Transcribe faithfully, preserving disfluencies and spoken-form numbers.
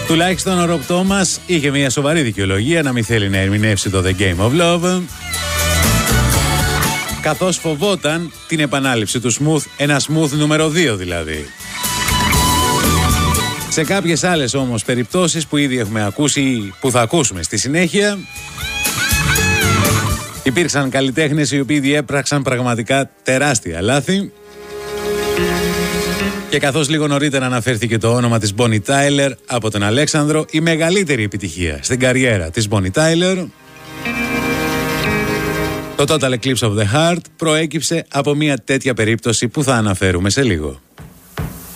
Τουλάχιστον ο Ρομπ Τόμας είχε μια σοβαρή δικαιολογία να μην θέλει να ερμηνεύσει το The Game of Love, καθώς φοβόταν την επανάληψη του Smooth, ένα Smooth νούμερο δύο δηλαδή. Σε κάποιες άλλες όμως περιπτώσεις που ήδη έχουμε ακούσει ή που θα ακούσουμε στη συνέχεια, υπήρξαν καλλιτέχνες οι οποίοι διέπραξαν πραγματικά τεράστια λάθη. Και καθώς λίγο νωρίτερα αναφέρθηκε το όνομα της Bonnie Tyler από τον Αλέξανδρο, η μεγαλύτερη επιτυχία στην καριέρα της Bonnie Tyler, το Total Eclipse of the Heart, προέκυψε από μια τέτοια περίπτωση που θα αναφέρουμε σε λίγο.